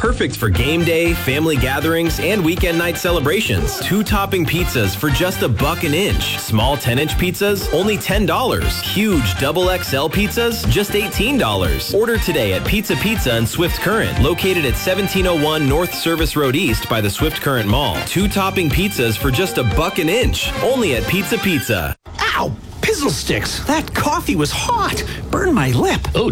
Perfect for game day, family gatherings, and weekend night celebrations. 2-topping pizzas for just $1 an inch. Small 10-inch pizzas, only $10. Huge double XL pizzas, just $18. Order today at Pizza Pizza in Swift Current, located at 1701 North Service Road East by the Swift Current Mall. 2-topping pizzas for just $1 an inch, only at Pizza Pizza. Ow! Pizzle sticks! That coffee was hot! Burned my lip. Oh,